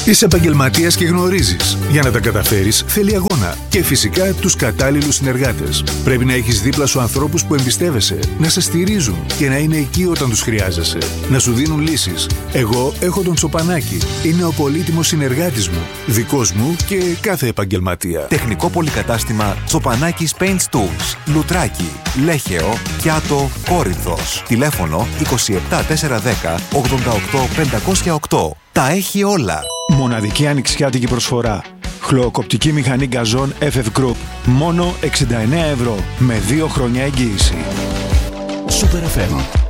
Είσαι επαγγελματίας και γνωρίζεις. Για να τα καταφέρεις θέλει αγώνα και φυσικά τους κατάλληλους συνεργάτες. Πρέπει να έχεις δίπλα σου ανθρώπους που εμπιστεύεσαι, να σε στηρίζουν και να είναι εκεί όταν τους χρειάζεσαι. Να σου δίνουν λύσεις. Εγώ έχω τον Τσοπανάκη. Είναι ο πολύτιμος συνεργάτης μου, δικός μου και κάθε επαγγελματία. Τεχνικό πολυκατάστημα Τσοπανάκης Paint Tools. Λουτράκι, Λέχεο, Κιάτο, Κόρινθος. Τηλέφωνο 27410 88508. Τα έχει όλα. Μοναδική ανοιξιάτικη προσφορά. Χλωοκοπτική μηχανή γκαζόν FF Group. Μόνο 69 ευρώ με 2 χρόνια εγγύηση. Super FM.